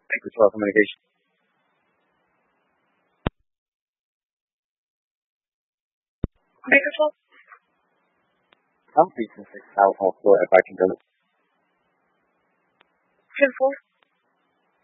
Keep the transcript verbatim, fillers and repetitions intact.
Microsoft Communication. Microsoft. Some businesses have also a parking lot. ten four.